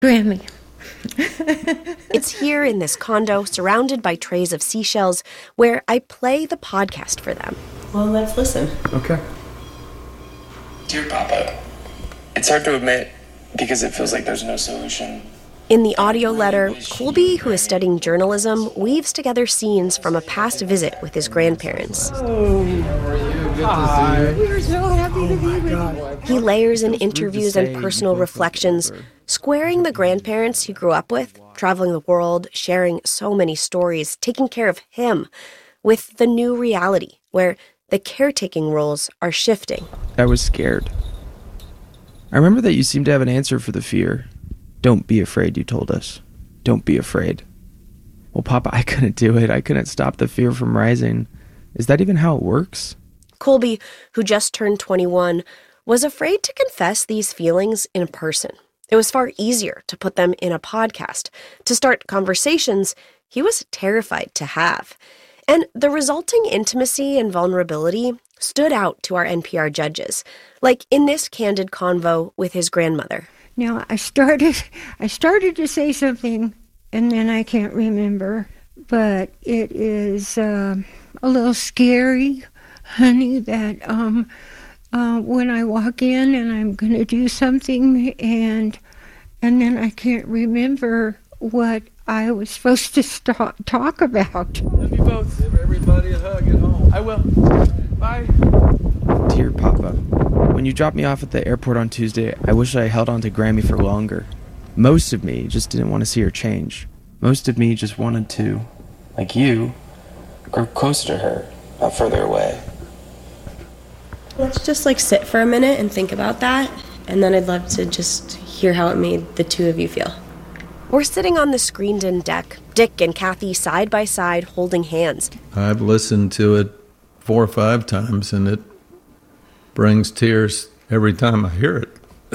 Grammy. It's here in this condo, surrounded by trays of seashells, where I play the podcast for them. Well, let's listen. Okay. Dear Papa, it's hard to admit because it feels like there's no solution. In the audio letter, Colby, who is studying journalism, weaves together scenes from a past visit with his grandparents. Oh, how are you? Good to see you. We're so happy to be with you. He layers in interviews and personal reflections, squaring the grandparents he grew up with, traveling the world, sharing so many stories, taking care of him, with the new reality where the caretaking roles are shifting. I was scared. I remember that you seemed to have an answer for the fear. Don't be afraid, you told us. Don't be afraid. Well, Papa, I couldn't do it. I couldn't stop the fear from rising. Is that even how it works? Colby, who just turned 21, was afraid to confess these feelings in person. It was far easier to put them in a podcast, to start conversations he was terrified to have. And the resulting intimacy and vulnerability stood out to our NPR judges, like in this candid convo with his grandmother. Now, I started to say something, and then I can't remember, but it is a little scary, honey, that when I walk in and I'm going to do something, and then I can't remember what I was supposed to talk about. Love you both. Give everybody a hug at home. I will. Bye. Dear Papa, when you dropped me off at the airport on Tuesday, I wish I held on to Grammy for longer. Most of me just didn't want to see her change. Most of me just wanted to, Like you, grow closer to her, not further away. Let's just sit for a minute and think about that, and then I'd love to just hear how it made the two of you feel. We're sitting on the screened-in deck, Dick and Kathy side by side holding hands. I've listened to it 4 or 5 times, and it brings tears every time I hear it.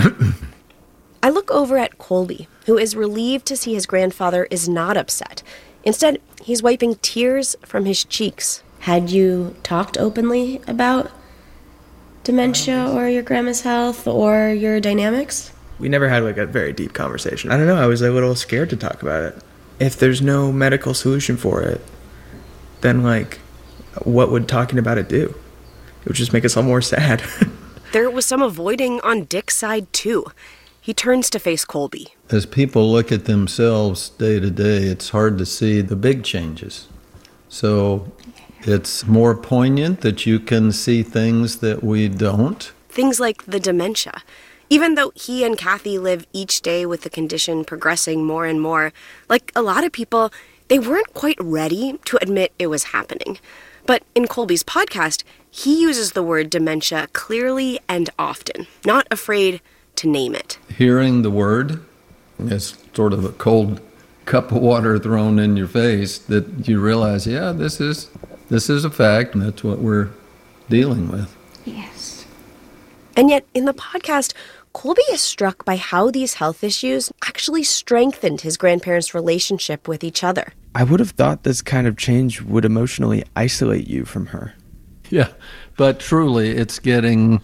I look over at Colby, who is relieved to see his grandfather is not upset. Instead, he's wiping tears from his cheeks. Had you talked openly about dementia or your grandma's health or your dynamics? We never had a very deep conversation. I don't know, I was a little scared to talk about it. If there's no medical solution for it, then what would talking about it do? It would just make us all more sad. There was some avoiding on Dick's side, too. He turns to face Colby. As people look at themselves day to day, it's hard to see the big changes. So it's more poignant that you can see things that we don't. Things like the dementia. Even though he and Kathy live each day with the condition progressing more and more, like a lot of people, they weren't quite ready to admit it was happening. But in Colby's podcast, he uses the word dementia clearly and often, not afraid to name it. Hearing the word is sort of a cold cup of water thrown in your face that you realize, yeah, this is a fact, and that's what we're dealing with. Yes. And yet, in the podcast, Colby is struck by how these health issues actually strengthened his grandparents' relationship with each other. I would have thought this kind of change would emotionally isolate you from her. Yeah, but truly, it's getting,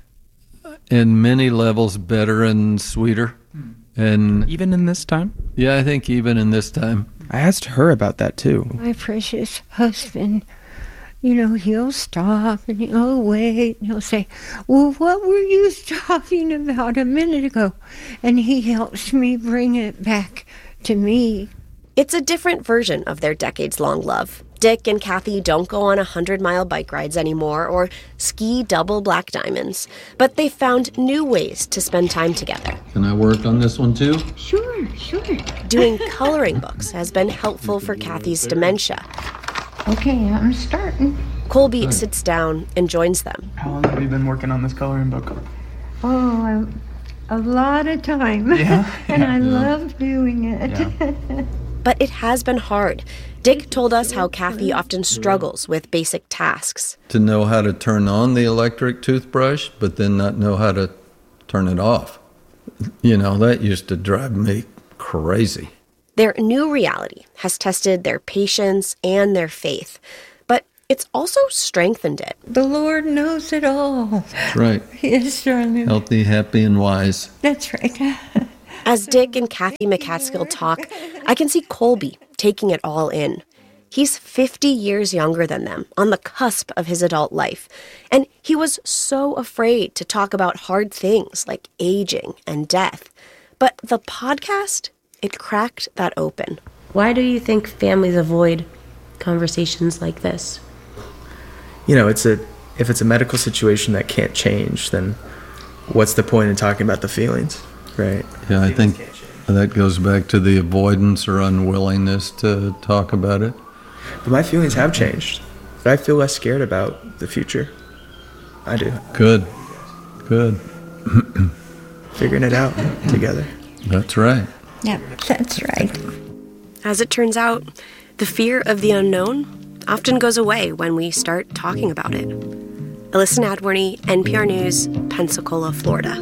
in many levels, better and sweeter. And Even in this time? yeah, I think even in this time. I asked her about that, too. My precious husband, he'll stop and he'll wait and he'll say, well, what were you talking about a minute ago? And he helps me bring it back to me. It's a different version of their decades-long love. Dick and Kathy don't go on 100-mile bike rides anymore or ski double black diamonds, but they found new ways to spend time together. Can I work on this one too? Sure. Doing coloring books has been helpful for Kathy's dementia. Okay, I'm starting. Colby sits down and joins them. How long have you been working on this coloring book? Oh, a lot of time. Yeah? And I love doing it. Yeah. But it has been hard. Dick told us how Kathy often struggles with basic tasks. To know how to turn on the electric toothbrush, but then not know how to turn it off. That used to drive me crazy. Their new reality has tested their patience and their faith, but it's also strengthened it. The Lord knows it all. That's right. Yes, darling. Healthy, happy, and wise. That's right. As Dick and Kathy McCaskill talk, I can see Colby taking it all in. He's 50 years younger than them, on the cusp of his adult life. And he was so afraid to talk about hard things like aging and death. But the podcast, it cracked that open. Why do you think families avoid conversations like this? You know, if it's a medical situation that can't change, then what's the point in talking about the feelings, right? Yeah, I think that goes back to the avoidance or unwillingness to talk about it. But my feelings have changed. But I feel less scared about the future. I do. Good. Figuring it out together. That's right. Yeah, that's right. As it turns out, the fear of the unknown often goes away when we start talking about it. Alyssa Nadworny, NPR News, Pensacola, Florida.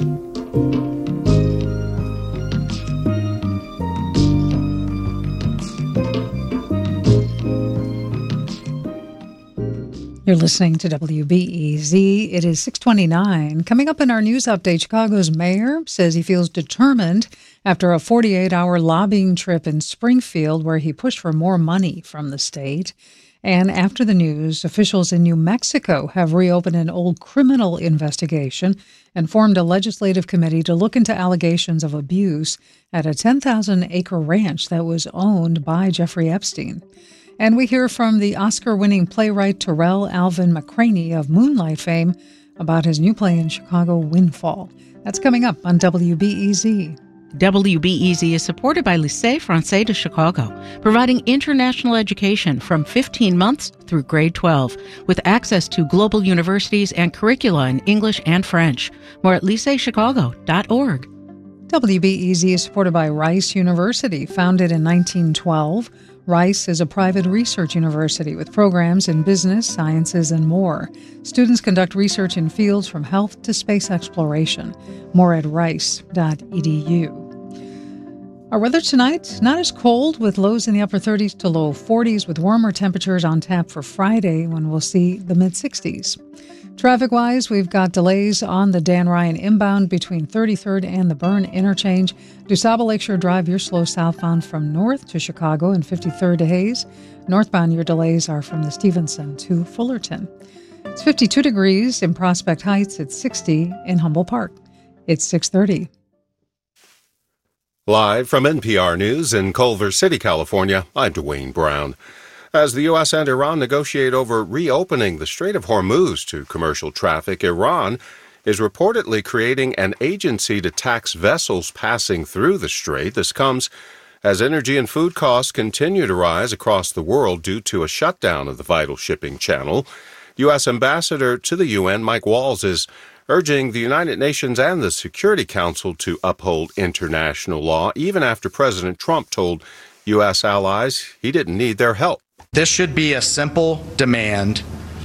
You're listening to WBEZ. It is 6:29. Coming up in our news update, Chicago's mayor says he feels determined after a 48-hour lobbying trip in Springfield where he pushed for more money from the state. And after the news, officials in New Mexico have reopened an old criminal investigation and formed a legislative committee to look into allegations of abuse at a 10,000-acre ranch that was owned by Jeffrey Epstein. And we hear from the Oscar-winning playwright Terrell Alvin McCraney of Moonlight fame about his new play in Chicago, Windfall. That's coming up on WBEZ. WBEZ is supported by Lycée Français de Chicago, providing international education from 15 months through grade 12, with access to global universities and curricula in English and French. More at lyceechicago.org. WBEZ is supported by Rice University, founded in 1912. Rice is a private research university with programs in business, sciences, and more. Students conduct research in fields from health to space exploration. More at rice.edu. Our weather tonight, not as cold, with lows in the upper 30s to low 40s, with warmer temperatures on tap for Friday, when we'll see the mid-60s. Traffic-wise, we've got delays on the Dan Ryan inbound between 33rd and the Byrne interchange. DuSable Lakeshore Drive, you're slow southbound from North to Chicago and 53rd to Hayes. Northbound, your delays are from the Stevenson to Fullerton. It's 52 degrees in Prospect Heights. It's 60 in Humboldt Park. It's 6:30. Live from NPR News in Culver City, California, I'm Dwayne Brown. As the U.S. and Iran negotiate over reopening the Strait of Hormuz to commercial traffic, Iran is reportedly creating an agency to tax vessels passing through the strait. This comes as energy and food costs continue to rise across the world due to a shutdown of the vital shipping channel. U.S. Ambassador to the UN, Mike Walls, is urging the United Nations and the Security Council to uphold international law, even after President Trump told U.S. allies he didn't need their help. This should be a simple demand: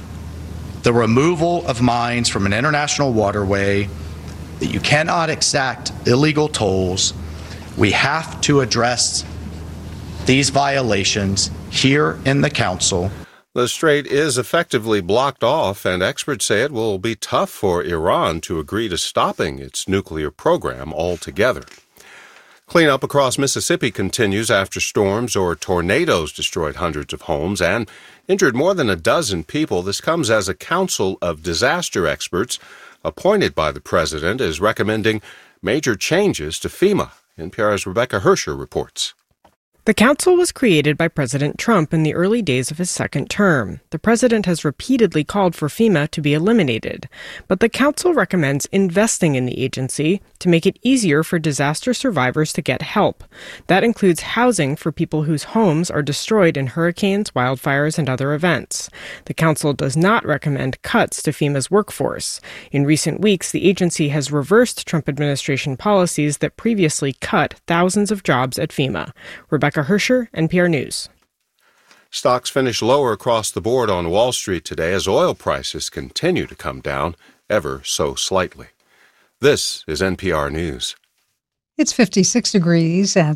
the removal of mines from an international waterway, that you cannot exact illegal tolls. We have to address these violations here in the Council. The strait is effectively blocked off, and experts say it will be tough for Iran to agree to stopping its nuclear program altogether. Cleanup across Mississippi continues after storms or tornadoes destroyed hundreds of homes and injured more than a dozen people. This comes as a council of disaster experts appointed by the president is recommending major changes to FEMA. NPR's Rebecca Hersher reports. The council was created by President Trump in the early days of his second term. The president has repeatedly called for FEMA to be eliminated, but the council recommends investing in the agency to make it easier for disaster survivors to get help. That includes housing for people whose homes are destroyed in hurricanes, wildfires, and other events. The council does not recommend cuts to FEMA's workforce. In recent weeks, the agency has reversed Trump administration policies that previously cut thousands of jobs at FEMA. Rebecca Hersher, NPR News. Stocks finished lower across the board on Wall Street today as oil prices continue to come down ever so slightly. This is NPR News. It's 56 degrees at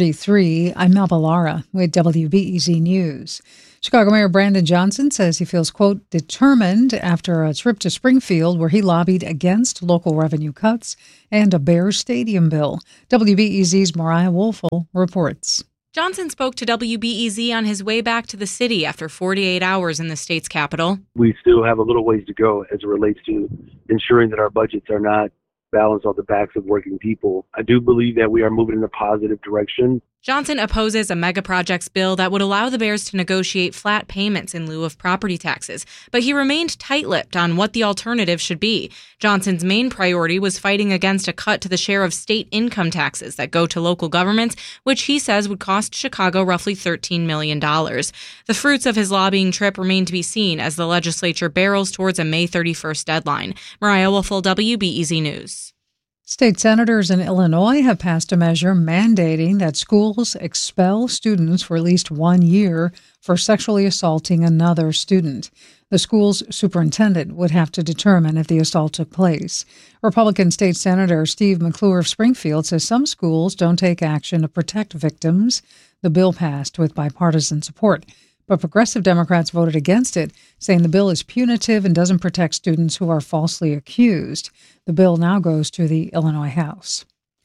6:33. I'm Melba Lara with WBEZ News. Chicago Mayor Brandon Johnson says he feels, quote, determined after a trip to Springfield where he lobbied against local revenue cuts and a Bears stadium bill. WBEZ's Mariah Woelfel reports. Johnson spoke to WBEZ on his way back to the city after 48 hours in the state's capital. We still have a little ways to go as it relates to ensuring that our budgets are not balanced on the backs of working people. I do believe that we are moving in a positive direction. Johnson opposes a mega projects bill that would allow the Bears to negotiate flat payments in lieu of property taxes, but he remained tight-lipped on what the alternative should be. Johnson's main priority was fighting against a cut to the share of state income taxes that go to local governments, which he says would cost Chicago roughly $13 million. The fruits of his lobbying trip remain to be seen as the legislature barrels towards a May 31st deadline. Mariah Woelfel, WBEZ News. State senators in Illinois have passed a measure mandating that schools expel students for at least 1 year for sexually assaulting another student. The school's superintendent would have to determine if the assault took place. Republican State Senator Steve McClure of Springfield says some schools don't take action to protect victims. The bill passed with bipartisan support, but progressive Democrats voted against it, saying the bill is punitive and doesn't protect students who are falsely accused. The bill now goes to the Illinois House.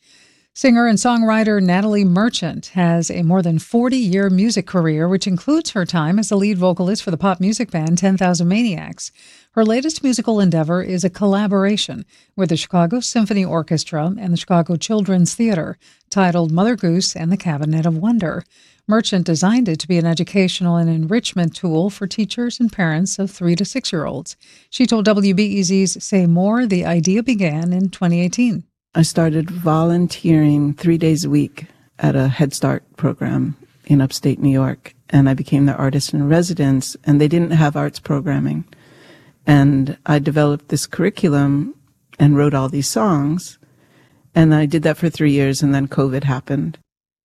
Singer and songwriter Natalie Merchant has a more than 40-year music career, which includes her time as the lead vocalist for the pop music band 10,000 Maniacs. Her latest musical endeavor is a collaboration with the Chicago Symphony Orchestra and the Chicago Children's Theater, titled Mother Goose and the Cabinet of Wonder. Merchant designed it to be an educational and enrichment tool for teachers and parents of 3 to 6-year-olds. She told WBEZ's Say More the idea began in 2018. I started volunteering 3 days a week at a Head Start program in upstate New York, and I became the artist in residence, and they didn't have arts programming. And I developed this curriculum and wrote all these songs, and I did that for 3 years, and then COVID happened.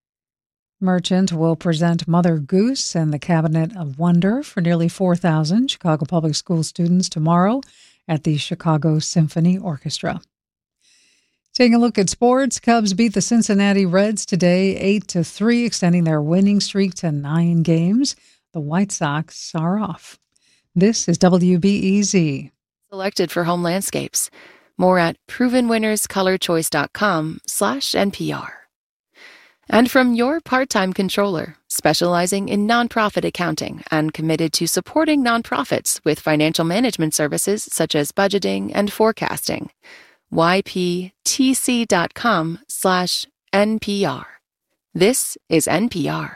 Merchant will present Mother Goose and the Cabinet of Wonder for nearly 4,000 Chicago Public School students tomorrow at the Chicago Symphony Orchestra. Taking a look at sports, Cubs beat the Cincinnati Reds today 8-3, extending their winning streak to 9 games. The White Sox are off. This is WBEZ. Selected for home landscapes. More at provenwinnerscolorchoice.com/NPR. And from your part-time controller, specializing in nonprofit accounting and committed to supporting nonprofits with financial management services such as budgeting and forecasting. YPTC.com/NPR. This is NPR.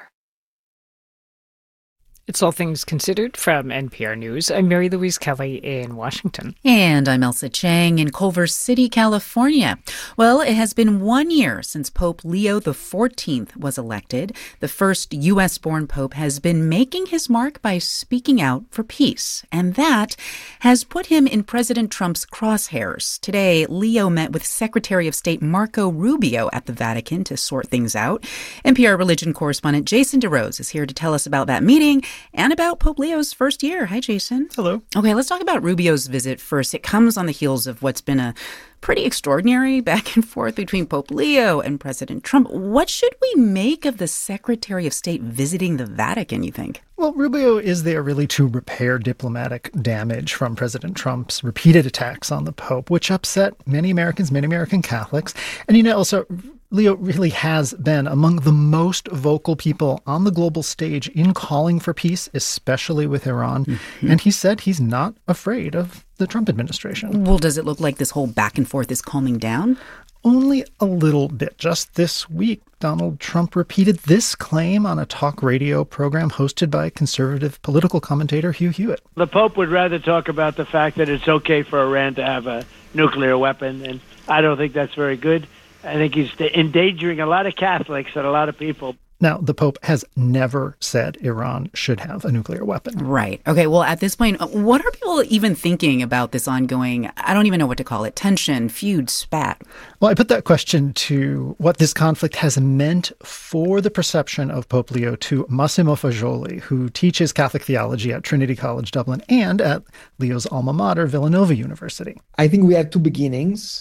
It's All Things Considered from NPR News. I'm Mary Louise Kelly in Washington. And I'm Elsa Chang in Culver City, California. Well, it has been 1 year since Pope Leo XIV was elected. The first U.S.-born pope has been making his mark by speaking out for peace. And that has put him in President Trump's crosshairs. Today, Leo met with Secretary of State Marco Rubio at the Vatican to sort things out. NPR religion correspondent Jason DeRose is here to tell us about that meeting and about Pope Leo's first year. Hi, Jason. Hello. Okay, let's talk about Rubio's visit first. It comes on the heels of what's been a pretty extraordinary back and forth between Pope Leo and President Trump. What should we make of the Secretary of State visiting the Vatican, you think? Well, Rubio is there really to repair diplomatic damage from President Trump's repeated attacks on the Pope, which upset many Americans, many American Catholics. And, also Leo really has been among the most vocal people on the global stage in calling for peace, especially with Iran. Mm-hmm. And he said he's not afraid of the Trump administration. Well, does it look like this whole back and forth is calming down? Only a little bit. Just this week, Donald Trump repeated this claim on a talk radio program hosted by conservative political commentator Hugh Hewitt. The Pope would rather talk about the fact that it's okay for Iran to have a nuclear weapon, and I don't think that's very good. I think he's endangering a lot of Catholics and a lot of people. Now, the Pope has never said Iran should have a nuclear weapon. Right. Okay, well, at this point, what are people even thinking about this ongoing, I don't even know what to call it, tension, feud, spat? Well, I put that question to what this conflict has meant for the perception of Pope Leo to Massimo Fagioli, who teaches Catholic theology at Trinity College Dublin and at Leo's alma mater, Villanova University. I think we had two beginnings.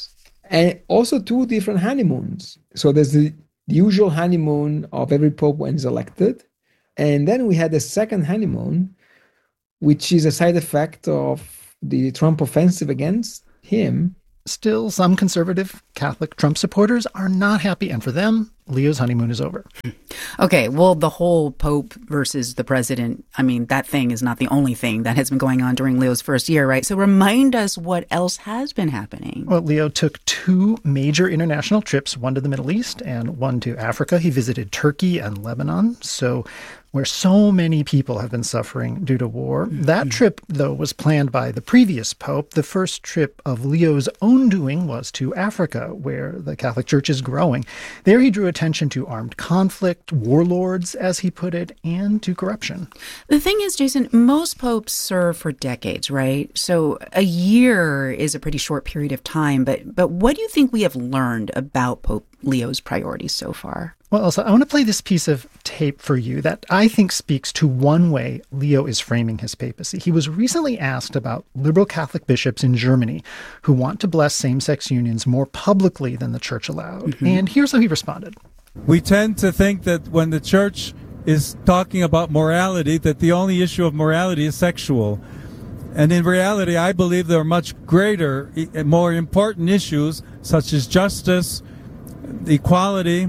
And also 2 different honeymoons. So there's the usual honeymoon of every pope when he's elected. And then we had the second honeymoon, which is a side effect of the Trump offensive against him. Still, some conservative Catholic Trump supporters are not happy, and for them, Leo's honeymoon is over. Okay, well, the whole Pope versus the president, I mean, that thing is not the only thing that has been going on during Leo's first year, right? So remind us what else has been happening. Well, Leo took 2 major international trips, one to the Middle East and one to Africa. He visited Turkey and Lebanon, where so many people have been suffering due to war. That trip, though, was planned by the previous pope. The first trip of Leo's own doing was to Africa, where the Catholic Church is growing. There he drew attention to armed conflict, warlords, as he put it, and to corruption. The thing is, Jason, most popes serve for decades, right? So a year is a pretty short period of time. But what do you think we have learned about Pope Leo's priorities so far? Well, Elsa, I want to play this piece of tape for you that I think speaks to one way Leo is framing his papacy. He was recently asked about liberal Catholic bishops in Germany who want to bless same-sex unions more publicly than the church allowed. And here's how he responded. We tend to think that when the church is talking about morality, that the only issue of morality is sexual. And in reality, I believe there are much greater, more important issues such as justice, equality,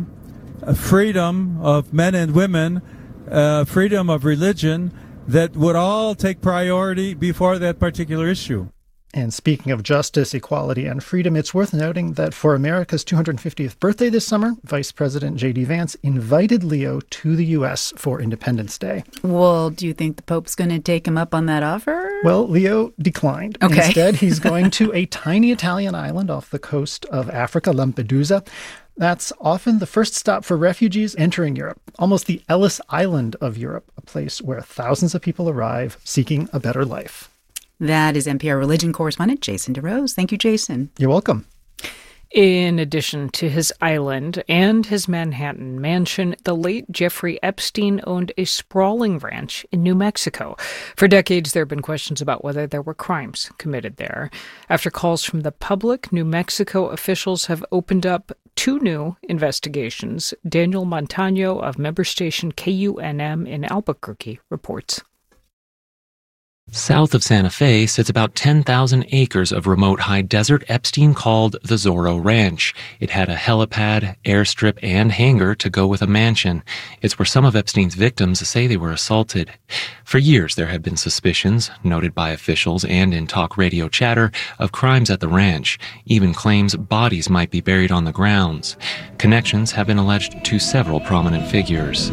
freedom of men and women, freedom of religion, that would all take priority before that particular issue. And speaking of justice, equality, and freedom, it's worth noting that for America's 250th birthday this summer, Vice President J.D. Vance invited Leo to the U.S. for Independence Day. Well, do you think the Pope's going to take him up on that offer? Well, Leo declined. Okay. Instead, he's going to a tiny Italian island off the coast of Africa, Lampedusa. That's often the first stop for refugees entering Europe, almost the Ellis Island of Europe, a place where thousands of people arrive seeking a better life. That is NPR religion correspondent Jason DeRose. Thank you, Jason. You're welcome. In addition to his island and his Manhattan mansion, the late Jeffrey Epstein owned a sprawling ranch in New Mexico. For decades, there have been questions about whether there were crimes committed there. After calls from the public, New Mexico officials have opened up 2 new investigations. Daniel Montano of member station KUNM in Albuquerque reports. South of Santa Fe sits about 10,000 acres of remote high desert Epstein called the Zorro Ranch. It had a helipad, airstrip, and hangar to go with a mansion. It's where some of Epstein's victims say they were assaulted. For years, there have been suspicions, noted by officials and in talk radio chatter, of crimes at the ranch, even claims bodies might be buried on the grounds. Connections have been alleged to several prominent figures.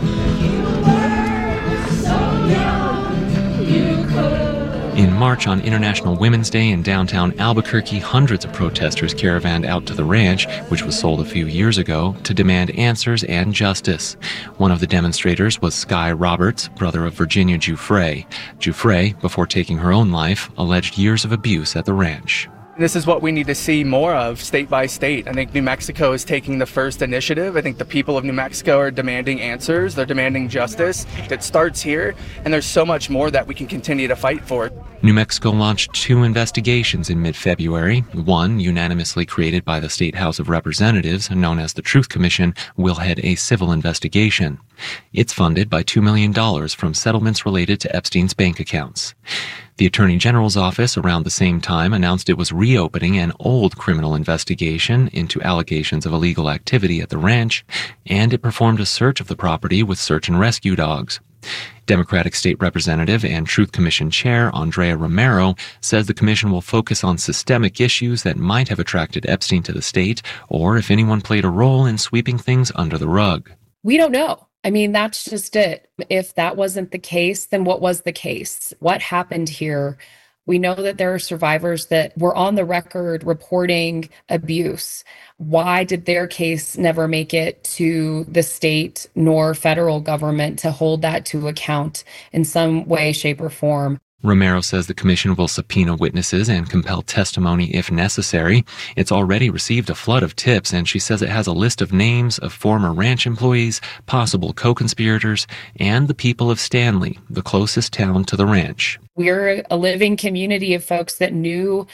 In March on International Women's Day in downtown Albuquerque, hundreds of protesters caravanned out to the ranch, which was sold a few years ago, to demand answers and justice. One of the demonstrators was Sky Roberts, brother of Virginia Giuffre. Giuffre, before taking her own life, alleged years of abuse at the ranch. This is what we need to see more of state by state. I think New Mexico is taking the first initiative. I think the people of New Mexico are demanding answers. They're demanding justice. It starts here, and there's so much more that we can continue to fight for. New Mexico launched 2 investigations in mid-February. One, unanimously created by the State House of Representatives, known as the Truth Commission, will head a civil investigation. It's funded by $2 million from settlements related to Epstein's bank accounts. The Attorney General's office around the same time announced it was reopening an old criminal investigation into allegations of illegal activity at the ranch, and it performed a search of the property with search and rescue dogs. Democratic State Representative and Truth Commission Chair Andrea Romero says the commission will focus on systemic issues that might have attracted Epstein to the state, or if anyone played a role in sweeping things under the rug. We don't know. I mean, that's just it. If that wasn't the case, then what was the case? What happened here? We know that there are survivors that were on the record reporting abuse. Why did their case never make it to the state nor federal government to hold that to account in some way, shape, or form? Romero says the commission will subpoena witnesses and compel testimony if necessary. It's already received a flood of tips, and she says it has a list of names of former ranch employees, possible co-conspirators, and the people of Stanley, the closest town to the ranch. We're a living community of folks that knew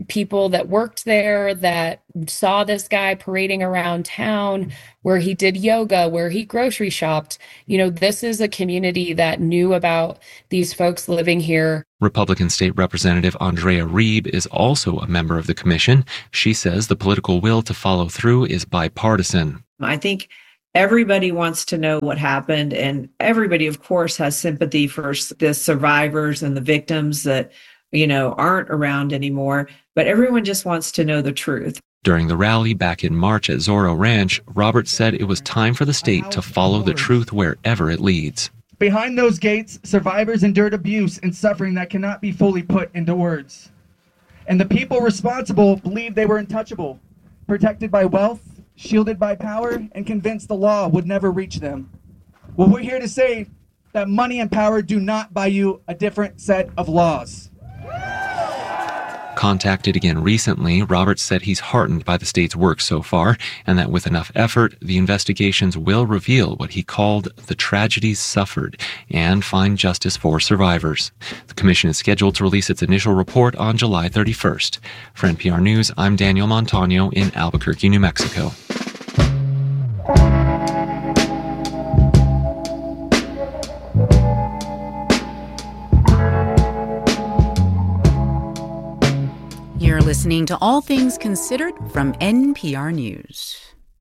people that worked there that saw this guy parading around town, where he did yoga, where he grocery shopped. This is a community that knew about these folks living here. Republican State Representative Andrea Reeb is also a member of the commission. She says the political will to follow through is bipartisan. I think everybody wants to know what happened, and everybody, of course, has sympathy for the survivors and the victims that, aren't around anymore, but everyone just wants to know the truth. During the rally back in March at Zorro Ranch, Roberts said it was time for the state to follow the truth wherever it leads. Behind those gates, survivors endured abuse and suffering that cannot be fully put into words. And the people responsible believed they were untouchable, protected by wealth, shielded by power, and convinced the law would never reach them. Well, we're here to say that money and power do not buy you a different set of laws. Contacted again recently, Roberts said he's heartened by the state's work so far, and that with enough effort, the investigations will reveal what he called the tragedies suffered and find justice for survivors. The commission is scheduled to release its initial report on July 31st. For NPR News, I'm Daniel Montano in Albuquerque, New Mexico. You're listening to All Things Considered from NPR News.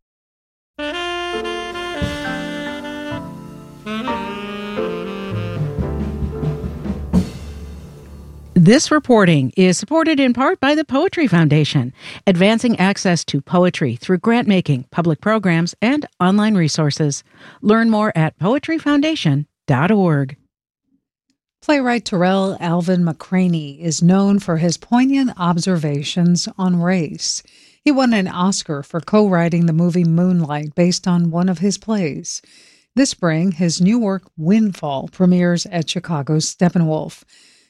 This reporting is supported in part by the Poetry Foundation, advancing access to poetry through grant-making, public programs, and online resources. Learn more at poetryfoundation.org. Playwright Tarell Alvin McCraney is known for his poignant observations on race. He won an Oscar for co-writing the movie Moonlight based on one of his plays. This spring, his new work, Windfall, premieres at Chicago's Steppenwolf.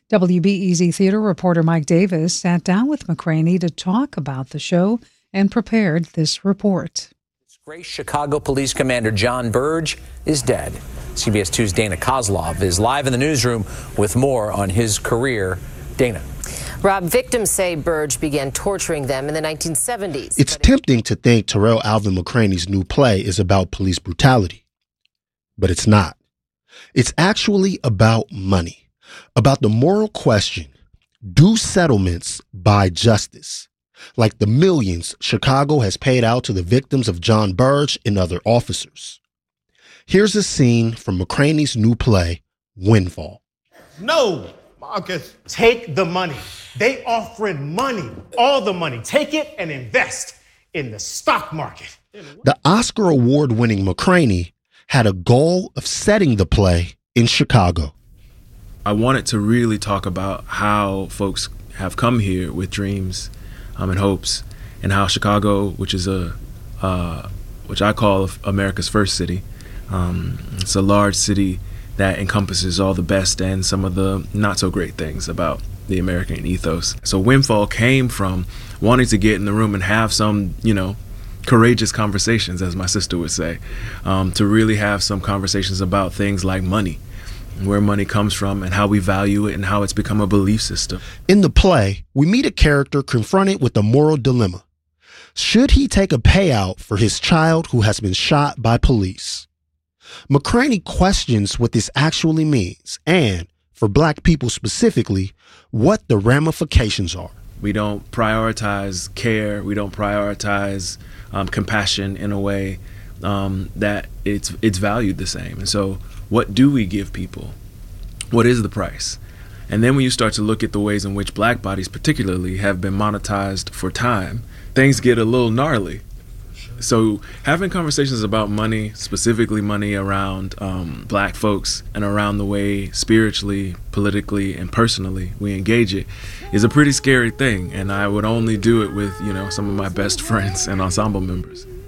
WBEZ Theater reporter Mike Davis sat down with McCraney to talk about the show and prepared this report. Disgraced Chicago Police Commander John Burge is dead. CBS 2's Dana Kozlov is live in the newsroom with more on his career. Dana. Rob, victims say Burge began torturing them in the 1970s. It's tempting to think Tarell Alvin McCraney's new play is about police brutality. But it's not. It's actually about money. About the moral question, do settlements buy justice? Like the millions Chicago has paid out to the victims of John Burge and other officers. Here's a scene from McCraney's new play, Windfall. No, Marcus, take the money. They offering money, all the money. Take it and invest in the stock market. The Oscar award-winning McCraney had a goal of setting the play in Chicago. I wanted to really talk about how folks have come here with dreams and hopes, and how Chicago, which is which I call America's first city, it's a large city that encompasses all the best and some of the not so great things about the American ethos. So Windfall came from wanting to get in the room and have some, courageous conversations, as my sister would say, to really have some conversations about things like money, where money comes from and how we value it and how it's become a belief system. In the play, we meet a character confronted with a moral dilemma. Should he take a payout for his child who has been shot by police? McCraney questions what this actually means and, for Black people specifically, what the ramifications are. We don't prioritize care. We don't prioritize compassion in a way that it's valued the same. And so what do we give people? What is the price? And then when you start to look at the ways in which Black bodies particularly have been monetized for time, things get a little gnarly. So having conversations about money, specifically money around Black folks and around the way spiritually, politically, and personally we engage it is a pretty scary thing. And I would only do it with, some of my best friends and ensemble members.